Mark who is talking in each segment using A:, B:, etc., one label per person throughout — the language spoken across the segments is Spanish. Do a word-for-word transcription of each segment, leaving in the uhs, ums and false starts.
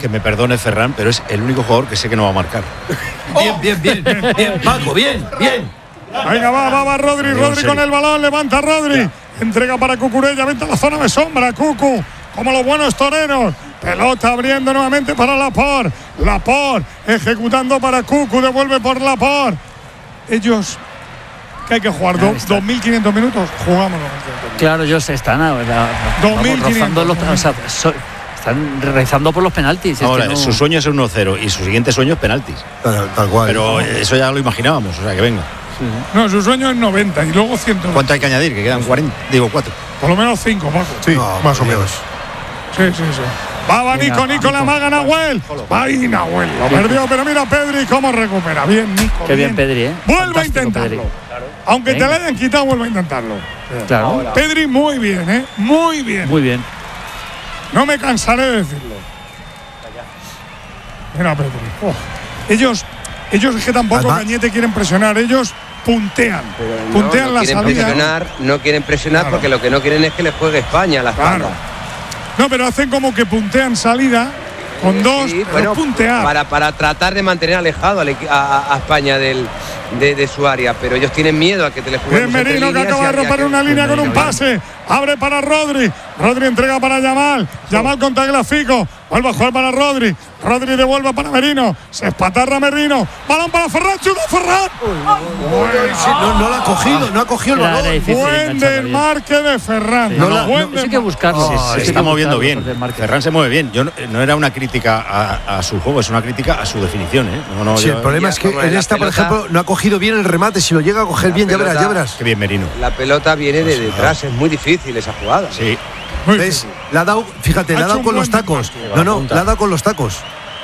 A: que me perdone Ferran, pero es el único jugador que sé que no va a marcar.
B: Bien, bien, bien, bien, Paco, bien, bien.
C: Venga, va, va, va Rodri, Rodri con el balón, levanta Rodri. Entrega para Cucurella, vente a la zona de sombra, Cucu, como los buenos toreros. Pelota abriendo nuevamente para Laporte. Laporte ejecutando para Cucu, devuelve por Laporte. Ellos, que hay que jugar dos mil quinientos minutos, jugamos los
D: Claro, ellos están ahora
C: dos mil quinientos.
D: Los, o sea, so, están rezando por los penaltis.
A: Ahora,
D: es que no...
A: su sueño es el uno cero y su siguiente sueño es penaltis.
B: Tal, tal cual.
A: Pero eso ya lo imaginábamos, o sea, que venga.
C: Sí. No, su sueño es noventa y luego cien.
A: ¿Cuánto hay que añadir? Que quedan cuarenta, digo cuatro.
C: Por lo menos cinco, Paco.
B: Sí, no, más o menos.
C: Sí, sí, sí. Va, va Nico, Nico, la maga Nahuel. Va ahí Nahuel. Lo perdió, pero mira Pedri cómo recupera. Bien, Nico.
D: Qué bien, bien Pedri, ¿eh?
C: Vuelve
D: Fantástico,
C: a intentarlo.
D: Pedri.
C: Aunque
D: Venga.
C: te la hayan quitado, vuelve a intentarlo.
D: Claro.
C: Ahora. Pedri muy bien, ¿eh? Muy bien.
D: Muy bien.
C: No me cansaré de decirlo. Mira Pedri. Oh. Ellos, ellos es que tampoco
B: Además,
C: Cañete quieren presionar. Ellos puntean.
E: No,
C: puntean
E: no
C: la
E: quieren
C: salida.
E: Presionar, no quieren presionar
C: Claro.
E: porque lo que no quieren es que les juegue España a la espalda.
C: Claro. No, pero hacen como que puntean salida con dos,
E: Sí,
C: pero
E: bueno,
C: puntear.
E: para, para tratar de mantener alejado al equi- a, a España del, de, de su área, pero ellos tienen miedo a que te les
C: Bien
E: juguemos entre
C: Merino que
E: líneas
C: acaba
E: y
C: de
E: a- y a
C: romper
E: que-
C: una línea con un
E: Merino,
C: pase. Abre para Rodri. Rodri entrega para Yamal. Yamal con Tagliafico. Vuelve a jugar para Rodri. Rodri devuelve para Merino. Se espatarra Merino. Balón para Ferran. Chuta Ferran.
B: Sí, no, no lo ha cogido, no ha cogido el
D: Era- era
B: balón.
D: difícil
C: Buen
D: engancharlo bien.
C: desmarque de Ferran.
D: Sí.
C: No,
D: No,
C: buen
D: no, eso hay que
C: desmarque.
D: buscarlo.
A: Se,
D: Sí,
A: se
D: hay que
A: está moviendo
D: buscarlo,
A: bien.
D: el marque.
A: Ferran se mueve bien. Yo no, no era una crítica a, a su juego, es una crítica a su definición. ¿eh? No, no,
B: Sí,
A: yo-
B: el problema
E: Ya,
B: es que
E: como
B: en
E: la
B: esta, por
E: pelota-
B: ejemplo, no ha cogido bien el remate. Si lo llega a coger
E: La
B: bien, ya verás, ya
E: pelota-
B: verás.
A: Qué bien Merino.
E: La pelota viene de detrás, es muy difícil esa jugada.
A: Sí.
C: Muy
B: ¿Ves?
C: bien.
B: Le ha dado, fíjate,
C: Ha
B: le ha
C: hecho
B: dado
C: un
B: con los
C: buen
B: tacos.
C: desmarque.
B: No, no, le ha dado con los tacos.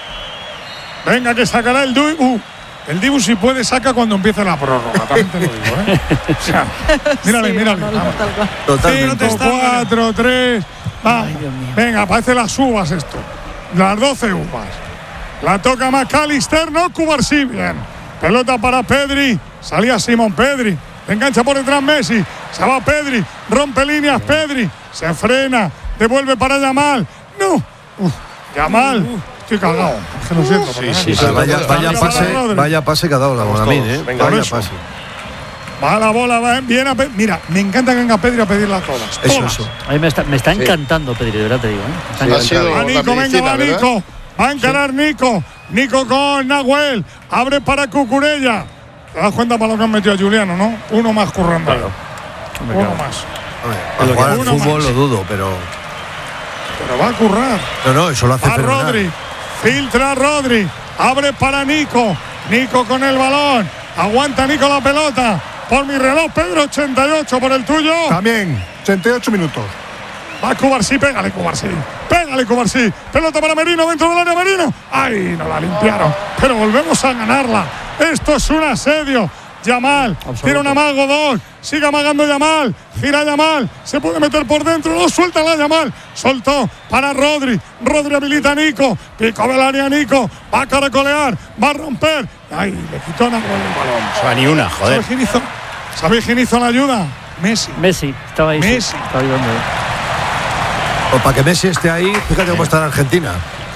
C: Venga, que sacará el Dibu. El Dibu, si puede, saca cuando empiece la prórroga. También te lo digo, ¿eh? O sea, mírale,
F: Sí,
C: mírale.
F: no, no,
C: Vamos.
F: tal cual.
B: Totalmente.
C: cinco, cuatro, tres. Va. Venga, parece las uvas esto. Las doce uvas. La toca McAllister, no Cubarsí. Bien. Pelota para Pedri. Salía Simón Pedri. Engancha por detrás Messi. Se va Pedri. Rompe líneas Pedri. Se frena. Devuelve para Yamal. No. Uf, Yamal. Estoy cagado. Es que lo siento.
A: Sí,
C: perdón.
A: sí,
B: O sea,
A: sí.
B: vaya, vaya
C: Venga,
B: pase,
C: para Rodri.
B: vaya pase que ha dado la Bonamín, ¿eh?
A: Venga,
B: Vaya
C: eso.
B: pase.
C: Va la bola, va bien a Pe- Mira, me encanta que venga Pedri a pedirlas todas.
B: Eso,
C: todas.
B: eso.
D: A mí me está, me está
E: Sí.
D: encantando Pedri, de verdad te digo. ¿eh? Me está
G: Ha
D: encantando.
G: sido
C: Va Nico, venga,
G: rapidicina,
C: va
G: ¿verdad?
C: Nico. Va a encarar Nico. Nico con Nahuel. Abre para Cucurella. Te das cuenta para lo que han metido a Juliano, ¿no? Uno más currando. Uno más.
B: Hombre, para jugar al
C: Uno
B: fútbol
C: más.
B: lo dudo, pero.
C: Pero va a currar.
B: No, no, eso lo hace
C: Va
B: fenomenal.
C: Rodri. Filtra Rodri. Abre para Nico. Nico con el balón. Aguanta Nico la pelota. Por mi reloj, Pedro, ochenta y ocho. Por el tuyo.
H: También, ochenta y ocho minutos.
C: Va Cubarsí, pégale Cubarsí. Pégale Cubarsí. Pelota para Merino, dentro del área Merino. ¡Ay! No la limpiaron. Pero volvemos a ganarla. Esto es un asedio. Yamal, tiene un amago, dos. Sigue amagando Yamal. Gira Yamal. Se puede meter por dentro. No, suelta la Yamal. Soltó para Rodri. Rodri habilita a Nico. Pico del área Nico. Va a caracolear. Va a romper. ¡Ay! Le quitó Nahuel el balón.
A: O sea, ni una, joder.
C: ¿Sabes quién hizo? ¿Sabéis quién hizo la ayuda? Messi.
D: Messi, estaba ahí. sí,
C: Messi.
D: estaba ayudando.
B: O para que Messi esté ahí, fíjate cómo está en Argentina.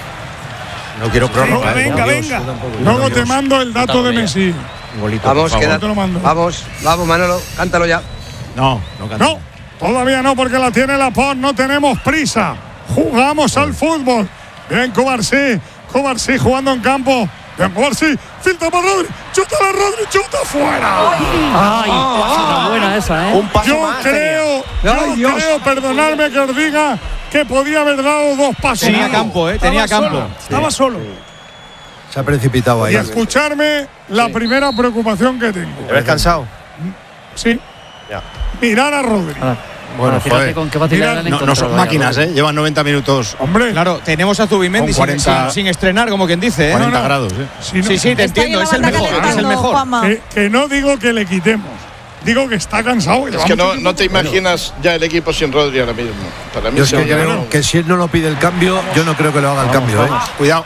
A: No quiero prórroga. ¿eh?
C: venga,
A: Por Dios.
C: venga. Luego te mando el dato de Messi.
A: Un golito,
E: Vamos,
A: por favor.
E: queda,
C: te lo mando.
E: vamos, vamos, Manolo, cántalo ya.
A: No, no canta.
C: No, todavía no, porque la tiene Laporte. No tenemos prisa. Jugamos al fútbol. Bien, Cubarsí. Cubarsí jugando en campo. Bien, Cubarsí. Filtra para Rodri. Chuta a Rodri. Chuta fuera.
D: ¡Ay! Una buena esa, ¿eh?
H: Un paso
C: Yo
H: más.
C: creo, yo creo, perdonadme que os diga que podía haber dado dos pasos.
I: Tenía
C: más.
I: campo, ¿eh? Tenía
C: Estaba
I: campo.
C: solo, Estaba solo.
B: Se ha precipitado ahí.
C: Y escucharme la primera preocupación que tengo.
H: ¿Te ves cansado?
C: Sí.
H: Ya.
C: Mirar a Rodri.
D: Ahora,
A: Bueno,
D: ahora, fíjate
A: joder.
D: con qué facilidad
C: Mira,
D: han
A: No, no
D: encontrado
A: son
D: ya,
A: máquinas,
D: Rodri.
A: ¿eh? Llevan noventa minutos,
C: Hombre,
I: Claro, tenemos a Zubimendi
A: Con
I: sin,
A: cuarenta
I: sin- sin estrenar, como quien dice, ¿eh?
A: cuarenta
C: no.
A: grados. ¿eh?
C: si no-
I: Sí, sí, te
F: Está ahí
I: entiendo,
F: en
I: es
F: la
I: el
F: banda
I: mejor, es el
F: calentando,
I: mejor.
F: Juanma.
C: que, que no digo que le quitemos. Digo que está cansado.
G: Es que no, no te imaginas ya el equipo sin Rodri ahora mismo. Para mí
B: Yo es
G: se
B: que
G: va a
B: creo que si él no lo pide el cambio, yo no creo que lo haga el cambio, ¿eh?
A: Cuidado.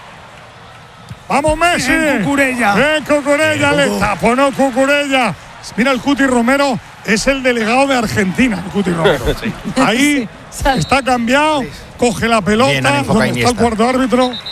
C: ¡Vamos, Messi! ¡Bien, Cucurella! ¡Bien, Cucurella! ¡Le taponó Cucurella! Mira, el Cuti Romero es el delegado de Argentina, el Cuti Romero. Ahí está cambiado, coge la pelota,
A: Bien, han enfocado
C: donde está el
A: Iniesta.
C: cuarto árbitro.